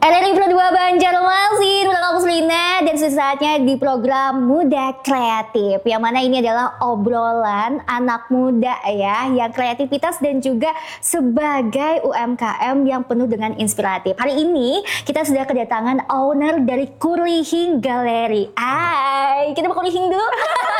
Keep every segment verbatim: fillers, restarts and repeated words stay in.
R R I Pro dua Banjarmasin, bersama aku Selina dan saatnya di program Muda Kreatif, yang mana ini adalah obrolan anak muda ya, yang kreativitas dan juga sebagai U M K M yang penuh dengan inspiratif. Hari ini kita sudah kedatangan owner dari Kurihing Gallery. Hai, kita mau Kurihing dulu.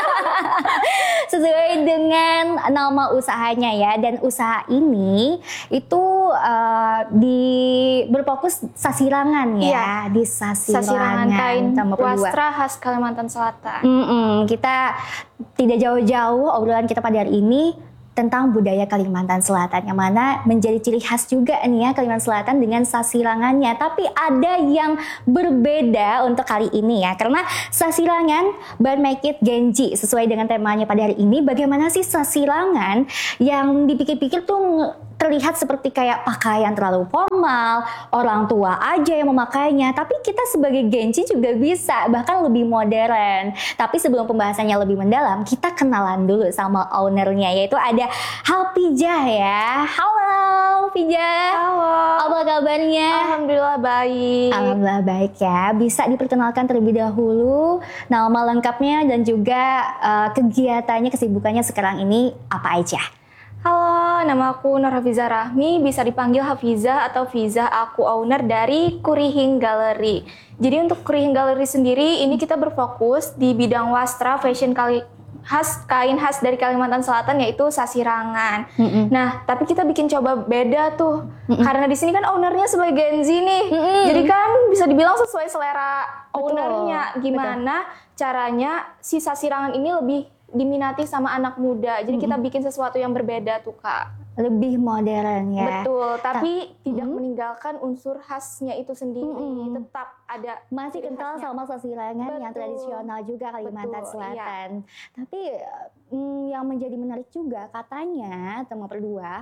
Sesuai dengan nama usahanya ya, dan usaha ini itu uh, di berfokus sasirangan ya, iya, di sasirangan, sasirangan kain wastra wastra khas Kalimantan Selatan. Mm-mm, kita tidak jauh-jauh obrolan kita pada hari ini tentang budaya Kalimantan Selatan, yang mana menjadi ciri khas juga nih ya Kalimantan Selatan dengan sasirangannya. Tapi ada yang berbeda untuk kali ini ya, karena sasirangan but make it Genji sesuai dengan temanya pada hari ini. Bagaimana sih sasirangan yang dipikir-pikir tuh terlihat seperti kayak pakaian terlalu formal, orang tua aja yang memakainya, tapi kita sebagai Genji juga bisa, bahkan lebih modern. Tapi sebelum pembahasannya lebih mendalam, kita kenalan dulu sama ownernya, yaitu ada Halpijah ya. Halo Pijah. Halo. Apa kabarnya? Alhamdulillah baik. Alhamdulillah baik ya. Bisa diperkenalkan terlebih dahulu nama lengkapnya dan juga uh, kegiatannya, kesibukannya sekarang ini apa aja? Halo, nama aku Nur Hafiza Rahmi, bisa dipanggil Hafiza atau Fiza. Aku owner dari Kurihing Gallery. Jadi untuk Kurihing Gallery sendiri, ini kita berfokus di bidang wastra fashion kali khas kain khas dari Kalimantan Selatan, yaitu sasirangan. Mm-mm. Nah, tapi kita bikin coba beda tuh, Mm-mm. karena di sini kan ownernya sebagai Genji nih, Mm-mm. jadi kan bisa dibilang sesuai selera ownernya. Gimana Betul. caranya si sasirangan ini lebih diminati sama anak muda. Jadi mm-hmm. kita bikin sesuatu yang berbeda tuh Kak. Lebih modern ya. Betul, tapi Ta- tidak mm-hmm. meninggalkan unsur khasnya itu sendiri. Mm-hmm. Tetap ada. Masih kental khasnya. Sama sasirangan Betul. yang tradisional juga Kalimantan Betul, Selatan. Iya. Tapi mm, yang menjadi menarik juga katanya teman berdua,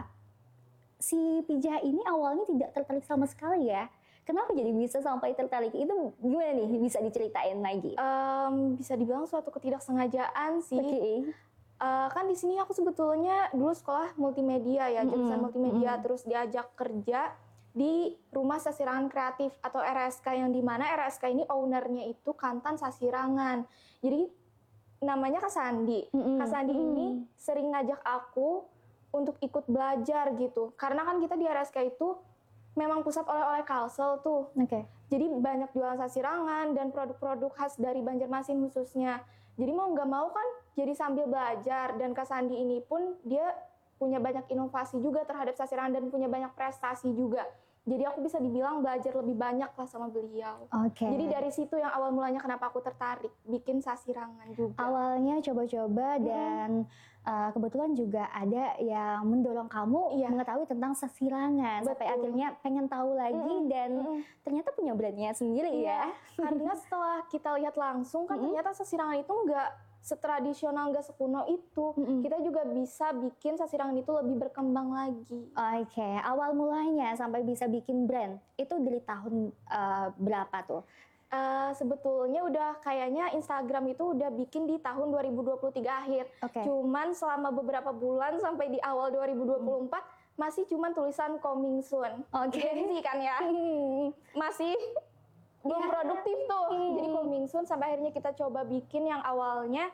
si Pijah ini awalnya tidak tertarik sama sekali ya. Kenapa jadi bisa sampai tertarik? Itu gimana nih? Bisa diceritain lagi? Um, bisa dibilang suatu ketidaksengajaan sih. Okay. Uh, kan di sini aku sebetulnya dulu sekolah multimedia ya, jurusan mm-hmm. multimedia, mm-hmm. terus diajak kerja di Rumah Sasirangan Kreatif atau R S K, yang dimana R S K ini ownernya itu Kantan Sasirangan. Jadi namanya Kak Sandi. Mm-hmm. Kak Sandi mm-hmm. ini sering ngajak aku untuk ikut belajar gitu. Karena kan kita di R S K itu memang pusat oleh-oleh Kalsel tuh. Oke. Okay. Jadi banyak jualan sasirangan dan produk-produk khas dari Banjarmasin khususnya. Jadi mau nggak mau kan jadi sambil belajar, dan Kak Sandi ini pun dia punya banyak inovasi juga terhadap sasirangan dan punya banyak prestasi juga. Jadi aku bisa dibilang belajar lebih banyak lah sama beliau. Oke. Okay. Jadi dari situ yang awal mulanya kenapa aku tertarik bikin sasirangan juga. Awalnya coba-coba mm-hmm. dan uh, kebetulan juga ada yang mendorong kamu iya. mengetahui tentang sasirangan. Betul. Sampai akhirnya pengen tahu lagi mm-hmm. dan mm-hmm. ternyata punya brandnya sendiri iya. ya. Karena setelah kita lihat langsung kan mm-hmm. ternyata sasirangan itu enggak setradisional, nggak sekuno itu. Mm-hmm. Kita juga bisa bikin sasirangan itu lebih berkembang lagi. Oke, okay. Awal mulanya sampai bisa bikin brand itu dari tahun uh, berapa tuh? Uh, sebetulnya udah kayaknya Instagram itu udah bikin di tahun dua ribu dua puluh tiga akhir. Okay. Cuman selama beberapa bulan sampai di awal dua ribu dua puluh empat mm. masih cuman tulisan coming soon. Oke. Okay. Jadi kan ya masih belum yeah. produktif tuh, hmm. jadi coming soon, sampai akhirnya kita coba bikin yang awalnya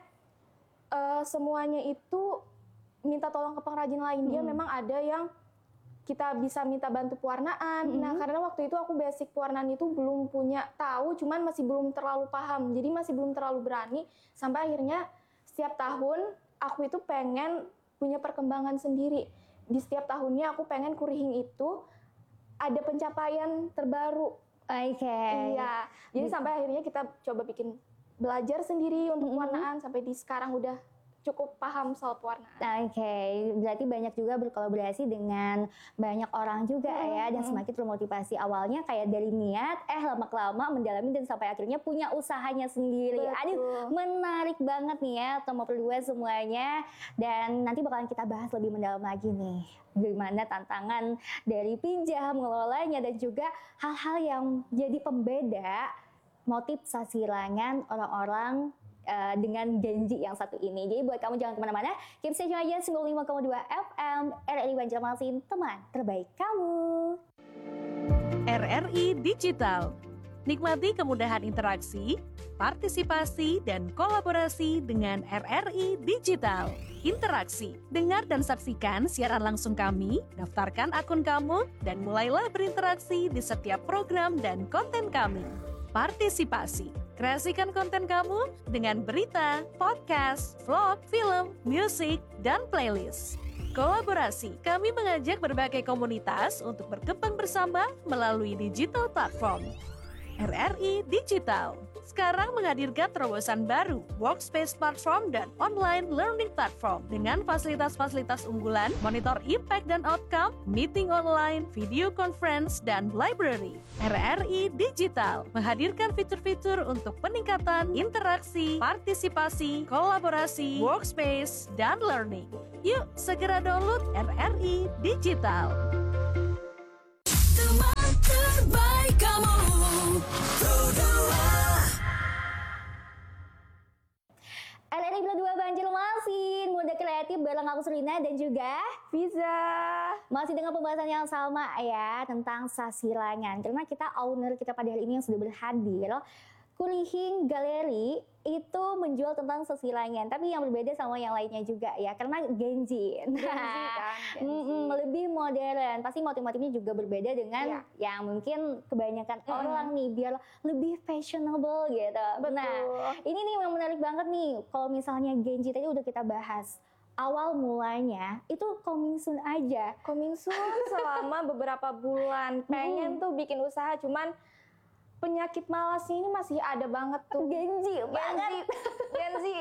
uh, semuanya itu minta tolong ke pengrajin lain. Hmm. Dia memang ada yang kita bisa minta bantu pewarnaan. Hmm. Nah karena waktu itu aku basic pewarnaan itu belum punya tahu, cuman masih belum terlalu paham, jadi masih belum terlalu berani. Sampai akhirnya setiap tahun aku itu pengen punya perkembangan sendiri. Di setiap tahunnya aku pengen Kurihing itu ada pencapaian terbaru. Oke. Okay. Iya. Jadi sampai akhirnya kita coba bikin belajar sendiri untuk mm-hmm. warnaan, sampai di sekarang udah cukup paham soal pewarnaan. Oke, okay. Berarti banyak juga berkolaborasi dengan banyak orang juga mm-hmm. ya, dan semakin termotivasi. Awalnya kayak dari niat, eh lama-lama mendalami dan sampai akhirnya punya usahanya sendiri. Betul. Aduh, menarik banget nih ya teman berdua semuanya, dan nanti bakalan kita bahas lebih mendalam lagi nih. Bagaimana tantangan dari Pijah mengelolanya dan juga hal-hal yang jadi pembeda motif sasirangan orang-orang uh, dengan Genji yang satu ini. Jadi buat kamu jangan kemana-mana, keep stay tune aja sembilan puluh lima koma dua F M R R I Banjarmasin, teman terbaik kamu. R R I Digital. Nikmati kemudahan interaksi, partisipasi, dan kolaborasi dengan R R I Digital. Interaksi, dengar dan saksikan siaran langsung kami, daftarkan akun kamu, dan mulailah berinteraksi di setiap program dan konten kami. Partisipasi, kreasikan konten kamu dengan berita, podcast, vlog, film, musik, dan playlist. Kolaborasi, kami mengajak berbagai komunitas untuk berkembang bersama melalui digital platform. R R I Digital sekarang menghadirkan terobosan baru, workspace platform dan online learning platform dengan fasilitas-fasilitas unggulan, monitor impact dan outcome, meeting online, video conference, dan library. R R I Digital menghadirkan fitur-fitur untuk peningkatan interaksi, partisipasi, kolaborasi, workspace, dan learning. Yuk, segera download R R I Digital. Teman terbaik kamu, Produa. R R I Pro dua Banjarmasin, muda kreatif bareng aku Selina dan juga Fiza. masih dengan pembahasan yang sama ya tentang sasirangan. Karena kita owner kita pada hari ini yang sudah berhadir, Kulihing Galeri itu menjual tentang sasirangan, tapi yang berbeda sama yang lainnya juga ya, karena Genji. Genji kan, Genji. Mm-mm, lebih modern. Pasti motif-motifnya juga berbeda dengan Iya. yang mungkin kebanyakan Mm-mm. orang nih biar lebih fashionable gitu. Betul. Nah, ini nih yang menarik banget nih. Kalau misalnya Genji tadi udah kita bahas. Awal mulanya itu coming soon aja. Coming soon selama beberapa bulan. Pengen tuh bikin usaha, cuman penyakit malas ini masih ada banget tuh. Genji banget. Genji.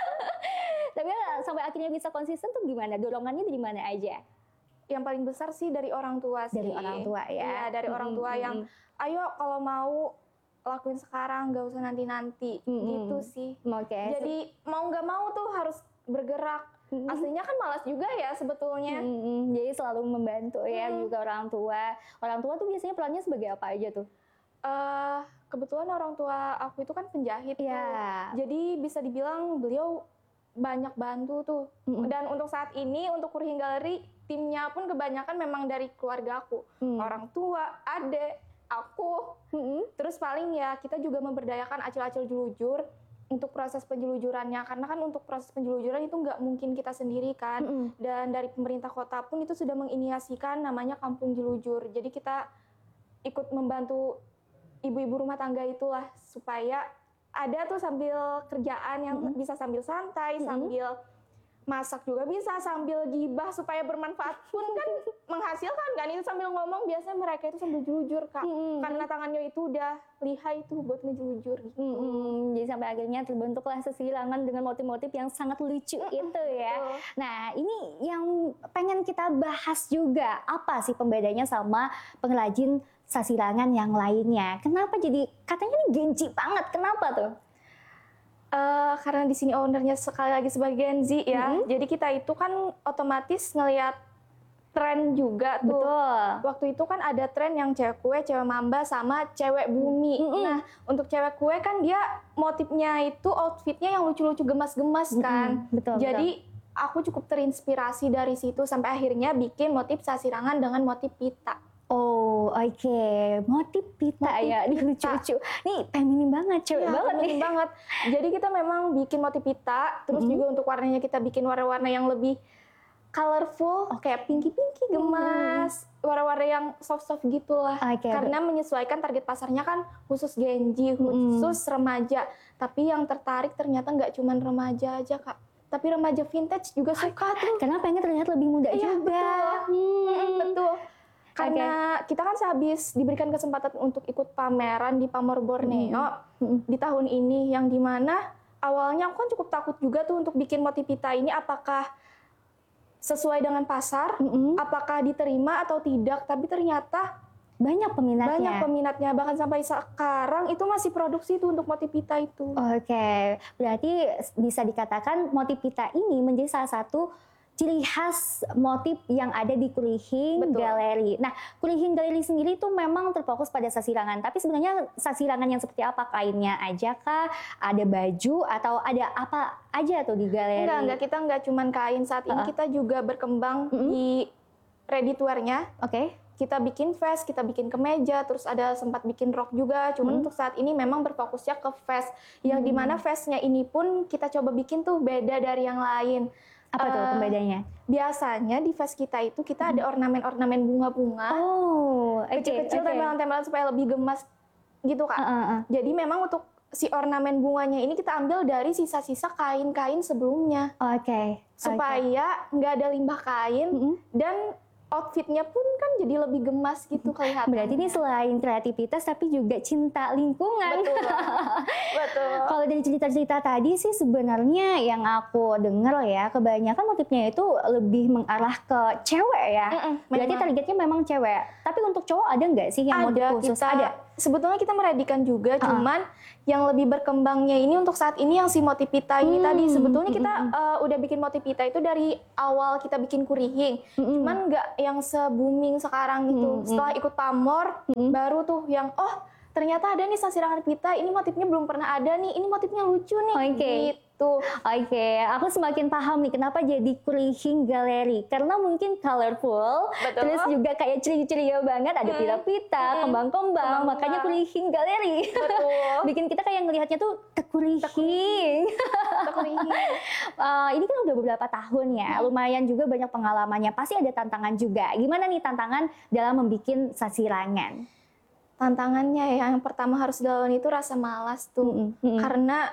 Tapi ya, sampai akhirnya bisa konsisten tuh gimana? Dorongannya dari mana aja? Yang paling besar sih dari orang tua sih. Dari orang tua ya. Iya, dari orang tua Mm-mm, yang ayo kalau mau lakuin sekarang, gak usah nanti-nanti. Mm-mm. Gitu sih. Oke. Jadi mau gak mau tuh harus bergerak. Mm-mm. Aslinya kan malas juga ya sebetulnya. Mm-mm, jadi selalu membantu ya Mm. juga orang tua. Orang tua tuh biasanya perannya sebagai apa aja tuh? Eh, kebetulan orang tua aku itu kan penjahit tuh. Iya. Jadi bisa dibilang beliau banyak bantu tuh. Mm-mm. Dan untuk saat ini untuk Kulihing Galeri timnya pun kebanyakan memang dari keluarga aku. Mm. Orang tua, adek, aku. Mm-mm. Terus paling ya kita juga memberdayakan acil-acil jelujur untuk proses penjelujurannya. Karena kan untuk proses penjelujuran itu nggak mungkin kita sendiri kan. Mm-mm. Dan dari pemerintah kota pun itu sudah menginisiasikan namanya Kampung Jelujur. Jadi kita ikut membantu ibu-ibu rumah tangga itulah supaya ada tuh sambil kerjaan yang Mm-mm. bisa sambil santai, Mm-mm. sambil masak juga bisa, sambil gibah supaya bermanfaat pun kan menghasilkan kan. Itu sambil ngomong biasanya mereka itu sambil jelujur Kak. Mm-mm. Karena tangannya itu udah lihai tuh buat ngejelujur gitu. Mm-mm. Jadi sampai akhirnya terbentuklah sesilangan dengan motif-motif yang sangat lucu itu ya. Betul. Nah ini yang pengen kita bahas juga, apa sih pembedanya sama pengrajin sasirangan yang lainnya? Kenapa jadi katanya ini Genji banget? Kenapa tuh? Eh, karena di sini ownernya sekali lagi sebagai Gen Z ya, Mm-hmm. jadi kita itu kan otomatis ngelihat tren juga tuh. Betul. Waktu itu kan ada tren yang cewek kue, cewek mamba, sama cewek bumi. Mm-mm. Nah, untuk cewek kue kan dia motifnya itu outfitnya yang lucu-lucu gemas-gemas kan. Mm-mm. Betul, Jadi aku cukup terinspirasi dari situ sampai akhirnya bikin motif sasirangan dengan motif pita. Oh oke, motif pita Motif ya, ini pita. lucu-lucu. Nih feminim banget, cewek Iya, banget nih. feminim banget. Jadi kita memang bikin motif pita, terus Mm-hmm. juga untuk warnanya kita bikin warna-warna yang lebih colorful, kayak pinky-pinky gemas, warna-warna yang soft-soft gitulah. Oke. Karena menyesuaikan target pasarnya kan khusus Genji, khusus remaja. Tapi yang tertarik ternyata nggak cuma remaja aja Kak, tapi remaja vintage juga suka tuh. Karena pengen terlihat lebih muda Iya, juga. betul. Hmm. Betul. Karena kita kan sehabis diberikan kesempatan untuk ikut pameran di Pamor Borneo Mm-mm. di tahun ini, yang dimana awalnya aku kan cukup takut juga tuh untuk bikin motif pita ini apakah sesuai dengan pasar, Mm-mm. apakah diterima atau tidak, tapi ternyata Banyak peminatnya. banyak peminatnya, bahkan sampai sekarang itu masih produksi tuh untuk motif pita itu. Oke, berarti bisa dikatakan motif pita ini menjadi salah satu ciri khas motif yang ada di Kulihing Betul. Galeri. Nah, Kulihing Galeri sendiri itu memang terfokus pada sasirangan. Tapi sebenarnya sasirangan yang seperti apa? Kainnya aja kah? Ada baju atau ada apa aja tuh di galeri? Enggak, enggak, kita enggak cuman kain. Saat ini Uh-uh. kita juga berkembang Mm-mm. di ready to wear-nya. Oke. kita bikin vest, kita bikin kemeja, terus ada sempat bikin rok juga. Cuman Hmm. untuk saat ini memang berfokusnya ke vest, yang dimana vestnya ini pun kita coba bikin tuh beda dari yang lain. Apa tuh Eh, pembedanya? Biasanya di vest kita itu kita ada ornamen-ornamen bunga-bunga, Oh, oke, kecil-kecil oke. tempelan-tempelan supaya lebih gemas gitu Kak. Uh, uh, uh. Jadi memang untuk si ornamen bunganya ini kita ambil dari sisa-sisa kain-kain sebelumnya Oke. supaya nggak ada limbah kain Mm-mm. dan outfitnya pun kan jadi lebih gemas gitu kelihatan. Berarti ini selain kreativitas tapi juga cinta lingkungan. betul, betul. Kalau dari cerita-cerita tadi sih sebenarnya yang aku dengar ya, kebanyakan motifnya itu lebih mengarah ke cewek ya. Mm-mm, Berarti memang. targetnya memang cewek. Tapi untuk cowok ada nggak sih yang motif Ada khusus? kita, Ada. sebetulnya kita meredikan juga, Ha-ha. cuman yang lebih berkembangnya ini untuk saat ini yang si motif pita ini Hmm, tadi. Sebetulnya kita mm, mm, uh, udah bikin motif pita itu dari awal kita bikin kurihing, Mm-mm. cuman nggak yang se-booming sekarang gitu. Mm, mm. Setelah ikut pamor, baru tuh yang oh ternyata ada nih sasirangan pita, ini motifnya belum pernah ada nih, ini motifnya lucu nih, Oke. gitu. Oke, aku semakin paham nih kenapa jadi kurihing galeri. Karena mungkin colorful, Betul. terus juga kayak ceria-ceria banget, ada Hmm. pita-pita, Hmm. kembang-kembang, Kembang-kembang. makanya kurihing galeri. Betul. Bikin kita kayak ngelihatnya tuh tekurihing. Kita kurihing. Eh, ini kan udah beberapa tahun ya, lumayan juga banyak pengalamannya. Pasti ada tantangan juga. Gimana nih tantangan dalam membuat sasirangan? Tantangannya ya, yang pertama harus dilalui itu rasa malas tuh. Mm-mm, mm-mm. Karena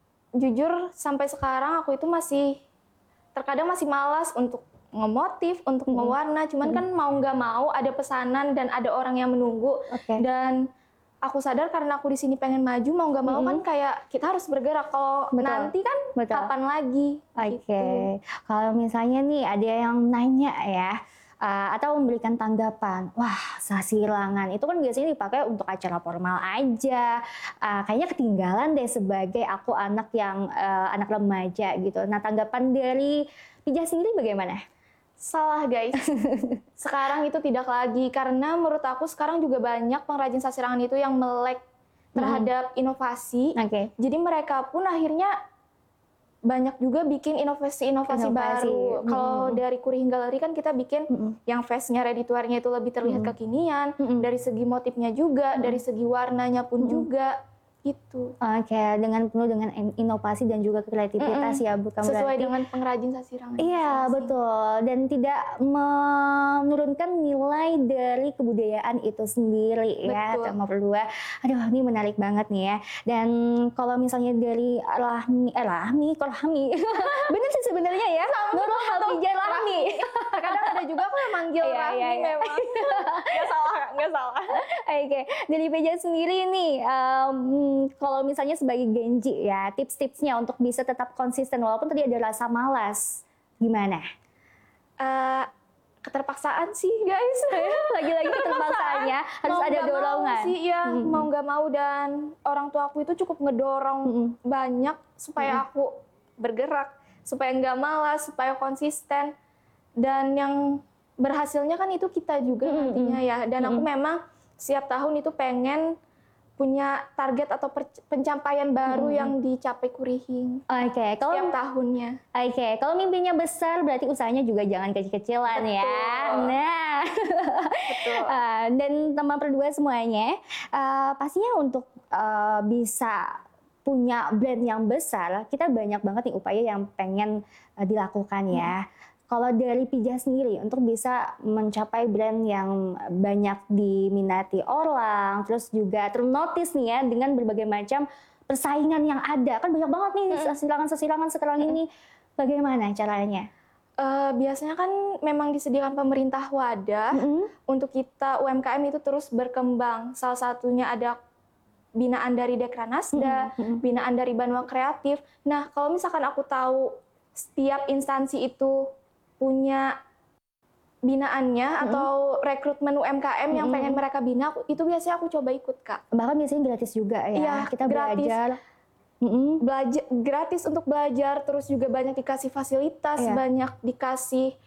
jujur sampai sekarang aku itu masih terkadang masih malas untuk ngemotif, untuk Mm-mm. mewarna. Cuman kan mau nggak mau ada pesanan dan ada orang yang menunggu. Oke. Dan aku sadar karena aku di sini pengen maju, mau nggak mau kan kayak kita harus bergerak. Kalau Betul. nanti kan Betul. kapan lagi? Oke, Gitu. kalau misalnya nih ada yang nanya ya, uh, atau memberikan tanggapan, wah sasirangan itu kan biasanya dipakai untuk acara formal aja, uh, kayaknya ketinggalan deh sebagai aku anak yang uh, anak remaja gitu. Nah tanggapan dari Pija sendiri bagaimana? Salah guys. Sekarang itu tidak lagi, karena menurut aku sekarang juga banyak pengrajin sasirangan itu yang melek terhadap inovasi. Oke. Jadi mereka pun akhirnya banyak juga bikin inovasi-inovasi Inovasi. baru. Kalau Mm-mm. dari Kurihing Galeri kan kita bikin Mm-mm. yang vestnya, ready to wear-nya itu lebih terlihat Mm-mm. kekinian. Mm-mm. Dari segi motifnya juga, dari segi warnanya pun Mm-mm. juga. Itu. Oke, dengan penuh dengan in- inovasi dan juga kreativitas Mm-mm. ya Bu kamu Sesuai berarti. dengan pengrajin sasirangan. Iya masing-masing. betul, dan tidak menurunkan nilai dari kebudayaan itu sendiri ya. Betul. Itu nomor dua. Aduh ini menarik banget nih ya. Dan kalau misalnya dari Rahmi, eh Rahmi, kok Rahmi? Bener sih sebenarnya ya. Nurul Hafijah Rahmi. Kadang ada juga aku yang manggil Iya, Rahmi iya, iya. memang. Nggak salah, nggak salah. Oke, dari Peja sendiri nih, em, kalau misalnya sebagai Genji ya, tips-tipsnya untuk bisa tetap konsisten walaupun tadi ada rasa malas, gimana? Eh, keterpaksaan sih guys. Lagi-lagi keterpaksaannya harus Mau ada nggak mau dorongan. sih ya, Mm-mm. mau nggak mau, dan orang tua aku itu cukup ngedorong Mm-mm. banyak supaya aku bergerak, supaya nggak malas, supaya konsisten, dan yang berhasilnya kan itu kita juga Mm-mm. nantinya ya. Dan aku Mm-mm. memang setiap tahun itu pengen punya target atau per- pencapaian baru Mm-mm. yang dicapai Kurihing Oke, kalau setiap tahunnya. oke, kalau mimpinya besar berarti usahanya juga jangan kecil-kecilan ya. Betul. Nah, Betul. Uh, dan teman berdua semuanya, uh, pastinya untuk uh, bisa punya brand yang besar, kita banyak banget nih upaya yang pengen uh, dilakukan ya. Kalau dari Pija sendiri untuk bisa mencapai brand yang banyak diminati orang, terus juga ternotis nih ya dengan berbagai macam persaingan yang ada, kan banyak banget nih sasirangan-sasirangan sekarang ini. Bagaimana caranya? Eh, biasanya kan memang disediakan pemerintah wadah Mm-mm. untuk kita U M K M itu terus berkembang. Salah satunya ada binaan dari Dekranasda, Mm-mm. binaan dari Banua Kreatif. Nah, kalau misalkan aku tahu setiap instansi itu punya binaannya atau rekrutmen U M K M yang Mm-mm. pengen mereka bina, aku- itu biasanya aku coba ikut, Kak. Bahkan biasanya gratis juga ya. Iya, Kita gratis. belajar. Mm-mm. Belajar gratis untuk belajar, terus juga banyak dikasih fasilitas, Iya. banyak dikasih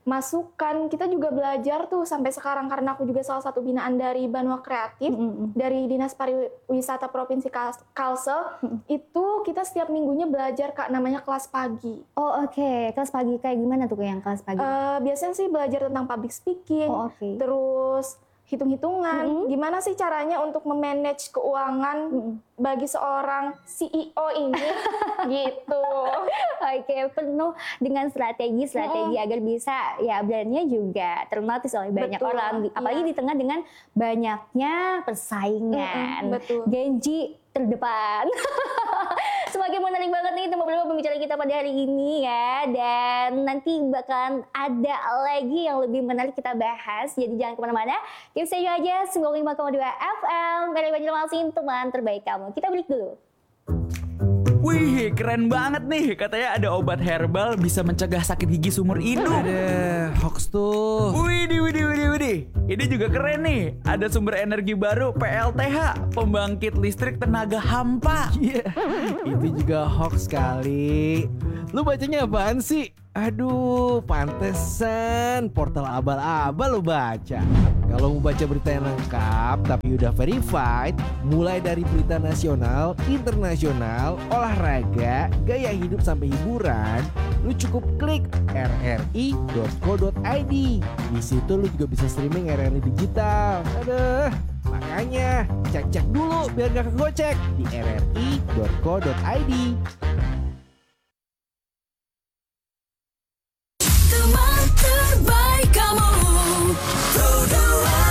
masukan. Kita juga belajar tuh sampai sekarang karena aku juga salah satu binaan dari Banua Kreatif Mm-mm. dari Dinas Pariwisata Provinsi Kal- Kalsel. Itu kita setiap minggunya belajar Kak namanya kelas pagi. Oh oke, kelas pagi kayak gimana tuh yang kelas pagi? Eh, biasanya sih belajar tentang public speaking, Oh, oke. terus hitung-hitungan, Mm-mm. gimana sih caranya untuk memanage keuangan Mm-mm. bagi seorang C E O ini, gitu. Oke, penuh dengan strategi-strategi agar bisa ya brandnya juga ternotis oleh banyak Betul, orang, apalagi iya. di tengah dengan banyaknya persaingan. Mm-mm, betul. Genji terdepan. Semakin menarik banget nih teman-teman pembicara kita pada hari ini ya, dan nanti bakalan ada lagi yang lebih menarik kita bahas, jadi jangan kemana-mana, keep stay aja, sembilan puluh lima koma dua F M, dari Banjarmasin, teman terbaik kamu. Kita break dulu. Wih, keren banget nih. Katanya ada obat herbal bisa mencegah sakit gigi seumur hidup. Ada hoax tuh. Widih, widih, widih, widih. Ini juga keren nih. Ada sumber energi baru P L T H, pembangkit listrik tenaga hampa. Iya, itu juga hoax kali. Lu bacanya apaan sih? Aduh, pantesan portal abal-abal lu baca. Kalau mau baca berita yang lengkap tapi udah verified, mulai dari berita nasional, internasional, olahraga, gaya hidup sampai hiburan, lu cukup klik r r i dot co dot i d. Di situ lu juga bisa streaming R R I digital. Aduh, makanya cek-cek dulu biar gak kegocek di r r i dot co dot i d. Teman terbaik kamu. Berdua.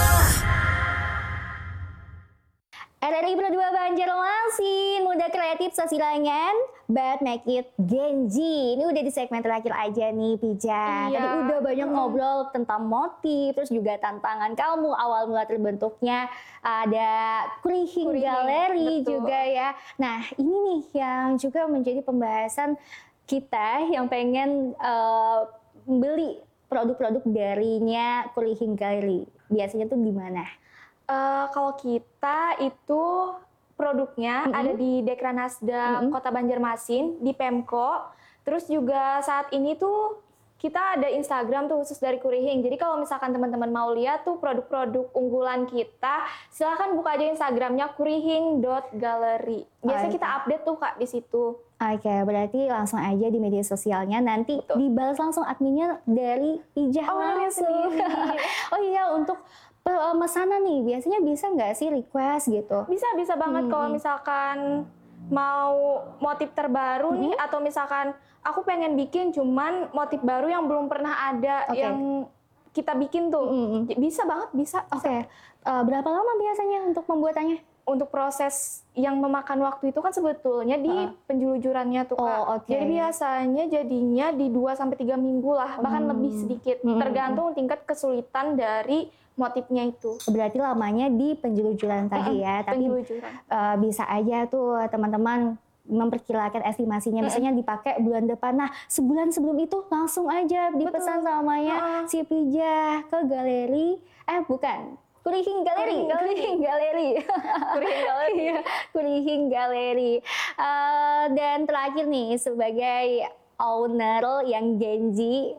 R R I Pro dua Banjarmasin, muda kreatif sasilangan, but make it Genji. Ini udah di segmen terakhir aja nih, Pija. Iya. Tadi udah banyak ngobrol tentang motif, terus juga tantangan kamu awal mula terbentuknya ada Kurihing Kurihing, Galeri betul. juga ya. Nah, ini nih yang juga menjadi pembahasan kita yang pengen eh, beli produk-produk darinya Kurihing Galeri. Biasanya tuh gimana? Eh, kalau kita itu produknya Mm-mm. ada di Dekranasda Mm-mm. Kota Banjarmasin, di Pemko. Terus juga saat ini tuh kita ada Instagram tuh khusus dari Kurihing. Jadi kalau misalkan teman-teman mau lihat tuh produk-produk unggulan kita, silahkan buka aja Instagramnya kurihing dot gallery. Biasanya Oke. kita update tuh Kak di situ. Oke, berarti langsung aja di media sosialnya, nanti Betul. dibalas langsung adminnya dari Pijah Ownernya langsung. sendiri. Oh iya, untuk pemesanan nih, biasanya bisa nggak sih request gitu? Bisa bisa banget Hmm, kalau hmm. misalkan mau motif terbaru nih Hmm. atau misalkan aku pengen bikin cuman motif baru yang belum pernah ada Oke. yang kita bikin tuh. Hmm, hmm. Bisa banget, bisa. Oke, Eh, berapa lama biasanya untuk pembuatannya? Untuk proses yang memakan waktu itu kan sebetulnya di Ah. penjelujurannya tuh Kak. Oh, oke. Jadi biasanya jadinya di dua sampai tiga minggu lah, bahkan Hmm. lebih sedikit. Hmm. Tergantung tingkat kesulitan dari motifnya itu. Berarti lamanya di penjelujuran tadi ya, tapi Penjelujuran. eh, bisa aja tuh teman-teman memperkirakan estimasinya, misalnya dipakai bulan depan. Nah, sebulan sebelum itu langsung aja dipesan Betul. samanya Heeh. si Pijah ke galeri, eh bukan, Kurihing Galeri, Kurihing Kurihing Galeri. Kurihing Galeri. Iya, Kurihing Galeri. Eh, dan terakhir nih, sebagai owner yang Genji,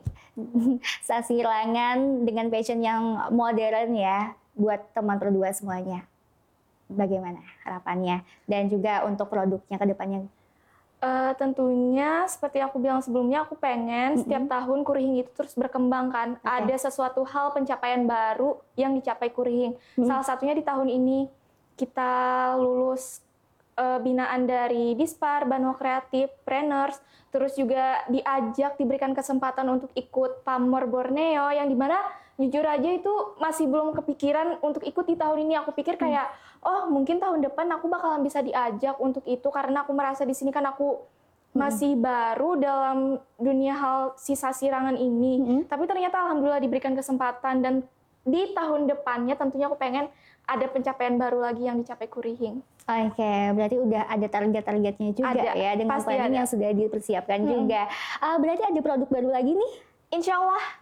sasirangan dengan passion yang modern ya, buat teman berdua semuanya. Bagaimana harapannya? Dan juga untuk produknya ke depannya. Eh, tentunya seperti aku bilang sebelumnya, aku pengen setiap tahun Kurihing itu terus berkembang kan. Oke. Ada sesuatu hal pencapaian baru yang dicapai Kurihing. Mm. Salah satunya di tahun ini kita lulus eh, binaan dari Dispar, Banua Kreatif, Preneurs, terus juga diajak diberikan kesempatan untuk ikut Pamor Borneo yang dimana jujur aja itu masih belum kepikiran untuk ikut di tahun ini. Aku pikir kayak oh mungkin tahun depan aku bakalan bisa diajak untuk itu karena aku merasa di sini kan aku masih baru dalam dunia hal sisa sirangan ini. Mm-mm. Tapi ternyata alhamdulillah diberikan kesempatan dan di tahun depannya tentunya aku pengen ada pencapaian baru lagi yang dicapai Kurihing. Oke, berarti udah ada target-targetnya juga Ada, ya, dengan pasti planning ada. yang sudah dipersiapkan Mm-mm. juga. Ah, berarti ada produk baru lagi nih? Insya Allah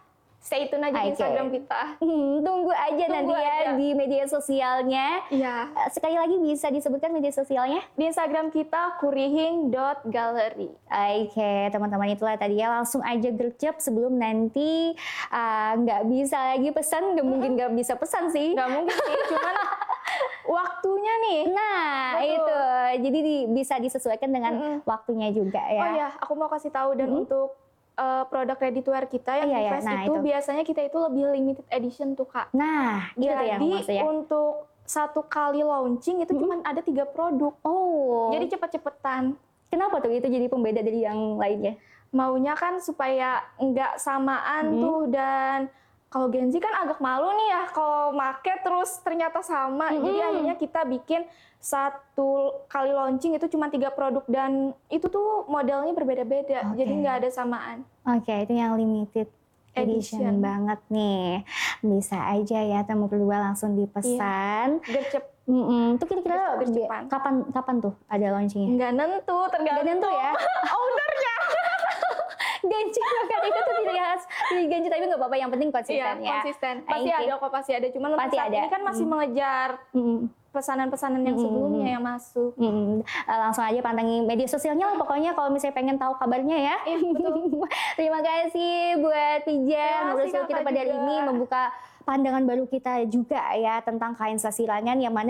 stay tune aja di Oke. Instagram kita. Hmm, tunggu aja nanti Tunggu ya aja. di media sosialnya. Iya. Eh, Sekali lagi bisa disebutkan media sosialnya? Di Instagram kita kurihing dot gallery. Oke, teman-teman itulah tadi ya, langsung aja gercep sebelum nanti ah, nggak bisa lagi pesan, nggak mungkin nggak bisa pesan sih. Nggak mungkin sih, cuman waktunya nih. Nah, Betul. itu. Jadi di- bisa disesuaikan dengan Mm-mm. waktunya juga ya. Oh ya, aku mau kasih tahu dan untuk uh, produk ready to wear kita yang Iya, iya. Invest Nah, itu, itu. biasanya kita itu lebih limited edition tuh Kak. Nah, gitu tuh yang Jadi maksudnya. untuk satu kali launching itu cuma ada tiga produk. Oh, Jadi cepet-cepetan. kenapa tuh itu jadi pembeda dari yang lainnya? Maunya kan supaya nggak samaan Hmm. tuh, dan kalau Gen Z kan agak malu nih ya kalau make terus ternyata sama. Hmm. Jadi akhirnya kita bikin satu kali launching itu cuma tiga produk dan itu tuh modelnya berbeda-beda. Oke. Jadi nggak ada samaan. Oke, itu yang limited edition, Edition. banget nih. Bisa aja ya temu berdua langsung dipesan. Gercep. Mm-mm. Itu kira-kira Gercep-gercepan. bi- kapan kapan tuh ada launchingnya? Nggak nentu, tergantung. Nggak nentu ya? Ownernya. Ganci banget itu tuh tidak khas, tidak ganci tapi nggak apa-apa, yang penting Iya, konsisten ya. konsisten. Pasti Oke. ada kok, pasti ada. Cuman untuk Pasti saat ada. ini kan masih Hmm. mengejar Mm-mm. pesanan-pesanan yang Hmm. sebelumnya yang masuk. Mm-mm. Eh, langsung aja pantengin media sosialnya lah pokoknya kalau misalnya pengen tahu kabarnya ya. Iya, betul. Terima kasih buat Pija Terima ngobrol kasih, sama kita Kakak pada hari juga. ini, membuka pandangan baru kita juga ya tentang kain sasirangan yang mana